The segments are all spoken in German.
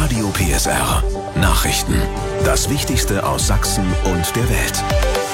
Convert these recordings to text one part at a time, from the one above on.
Radio PSR. Nachrichten. Das Wichtigste aus Sachsen und der Welt.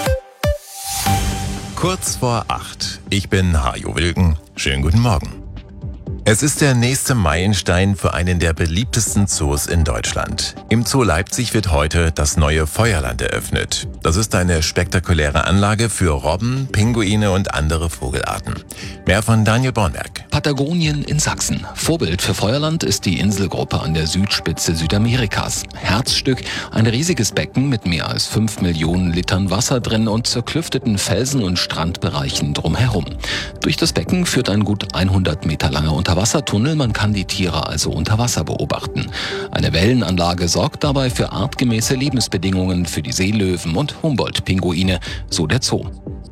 Kurz vor 8. Ich bin Hajo Wilken. Schönen guten Morgen. Es ist der nächste Meilenstein für einen der beliebtesten Zoos in Deutschland. Im Zoo Leipzig wird heute das neue Feuerland eröffnet. Das ist eine spektakuläre Anlage für Robben, Pinguine und andere Vogelarten. Mehr von Daniel Bornberg. Patagonien in Sachsen. Vorbild für Feuerland ist die Inselgruppe an der Südspitze Südamerikas. Herzstück, ein riesiges Becken mit mehr als 5 Millionen Litern Wasser drin und zerklüfteten Felsen und Strandbereichen drumherum. Durch das Becken führt ein gut 100 Meter langer Unterwassertunnel, man kann die Tiere also unter Wasser beobachten. Eine Wellenanlage sorgt dabei für artgemäße Lebensbedingungen für die Seelöwen und Humboldt-Pinguine, so der Zoo.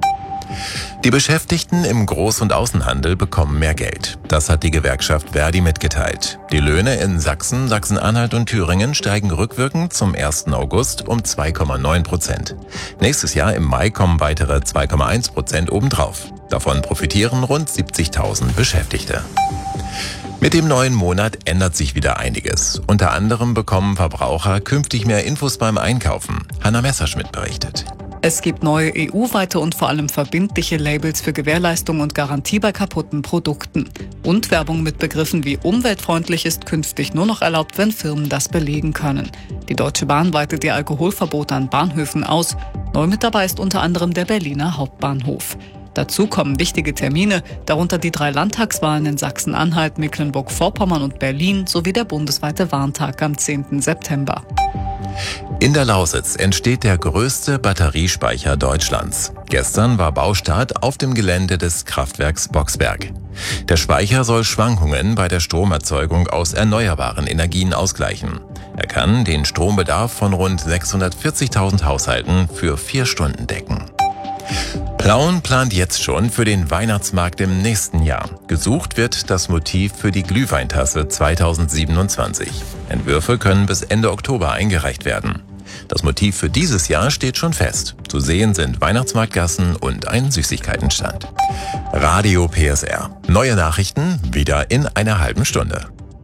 Die Beschäftigten im Groß- und Außenhandel bekommen mehr Geld. Das hat die Gewerkschaft Verdi mitgeteilt. Die Löhne in Sachsen, Sachsen-Anhalt und Thüringen steigen rückwirkend zum 1. August um 2,9%. Nächstes Jahr im Mai kommen weitere 2,1% obendrauf. Davon profitieren rund 70.000 Beschäftigte. Mit dem neuen Monat ändert sich wieder einiges. Unter anderem bekommen Verbraucher künftig mehr Infos beim Einkaufen. Hanna Messerschmidt berichtet. Es gibt neue EU-weite und vor allem verbindliche Labels für Gewährleistung und Garantie bei kaputten Produkten. Und Werbung mit Begriffen wie umweltfreundlich ist künftig nur noch erlaubt, wenn Firmen das belegen können. Die Deutsche Bahn weitet ihr Alkoholverbot an Bahnhöfen aus. Neu mit dabei ist unter anderem der Berliner Hauptbahnhof. Dazu kommen wichtige Termine, darunter die 3 Landtagswahlen in Sachsen-Anhalt, Mecklenburg-Vorpommern und Berlin sowie der bundesweite Warntag am 10. September. In der Lausitz entsteht der größte Batteriespeicher Deutschlands. Gestern war Baustart auf dem Gelände des Kraftwerks Boxberg. Der Speicher soll Schwankungen bei der Stromerzeugung aus erneuerbaren Energien ausgleichen. Er kann den Strombedarf von rund 640.000 Haushalten für 4 Stunden decken. Plauen plant jetzt schon für den Weihnachtsmarkt im nächsten Jahr. Gesucht wird das Motiv für die Glühweintasse 2027. Entwürfe können bis Ende Oktober eingereicht werden. Das Motiv für dieses Jahr steht schon fest. Zu sehen sind Weihnachtsmarktgassen und ein Süßigkeitenstand. Radio PSR. Neue Nachrichten wieder in einer halben Stunde.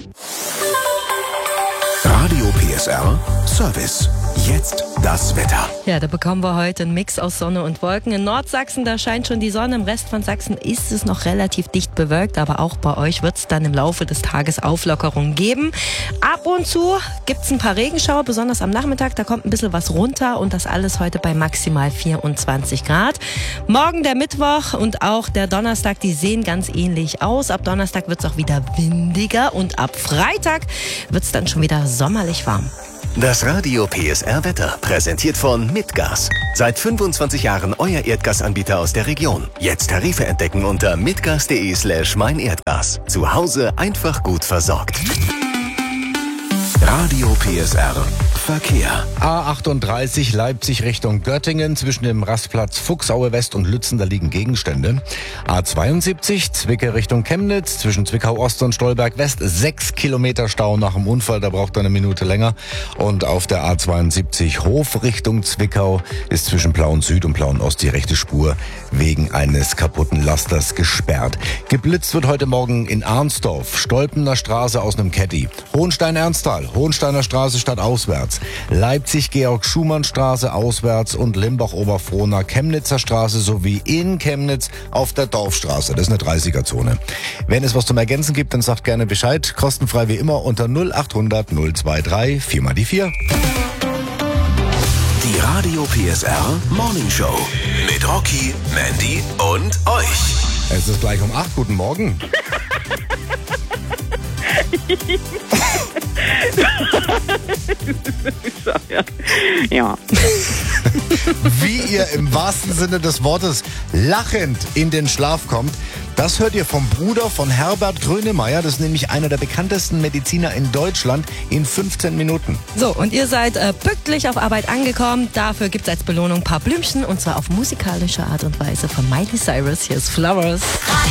Radio PSR Service. Jetzt das Wetter. Ja, da bekommen wir heute einen Mix aus Sonne und Wolken. In Nordsachsen, da scheint schon die Sonne. Im Rest von Sachsen ist es noch relativ dicht bewölkt. Aber auch bei euch wird es dann im Laufe des Tages Auflockerungen geben. Ab und zu gibt es ein paar Regenschauer, besonders am Nachmittag. Da kommt ein bisschen was runter und das alles heute bei maximal 24 Grad. Morgen der Mittwoch und auch der Donnerstag, die sehen ganz ähnlich aus. Ab Donnerstag wird es auch wieder windiger und ab Freitag wird es dann schon wieder sommerlich warm. Das Radio PSR Wetter, präsentiert von Mitgas. Seit 25 Jahren euer Erdgasanbieter aus der Region. Jetzt Tarife entdecken unter mitgas.de/meinerdgas. Zu Hause einfach gut versorgt. Radio PSR Verkehr. A38 Leipzig Richtung Göttingen zwischen dem Rastplatz Fuchsaue West und Lützen, da liegen Gegenstände. A72 Zwickau Richtung Chemnitz zwischen Zwickau Ost und Stolberg West 6 Kilometer Stau nach dem Unfall, da braucht er eine Minute länger. Und auf der A72 Hof Richtung Zwickau ist zwischen Plauen Süd und Plauen Ost die rechte Spur wegen eines kaputten Lasters gesperrt. Geblitzt wird heute Morgen in Arnsdorf, Stolpener Straße aus einem Caddy, Hohenstein-Ernsthal, Hohensteiner Straße stadtauswärts, Leipzig-Georg-Schumann-Straße auswärts und Limbach-Oberfrohna Chemnitzer Straße sowie in Chemnitz auf der Dorfstraße. Das ist eine 30er-Zone. Wenn es was zum Ergänzen gibt, dann sagt gerne Bescheid. Kostenfrei wie immer unter 0800 023 4x4. Die Radio PSR Morning Show mit Rocky, Mandy und euch. Es ist gleich um 8. Guten Morgen. Ja. Wie ihr im wahrsten Sinne des Wortes lachend in den Schlaf kommt, das hört ihr vom Bruder von Herbert Grönemeyer. Das ist nämlich einer der bekanntesten Mediziner in Deutschland in 15 Minuten. So, und ihr seid pünktlich auf Arbeit angekommen. Dafür gibt es als Belohnung ein paar Blümchen und zwar auf musikalische Art und Weise von Miley Cyrus. Hier ist Flowers.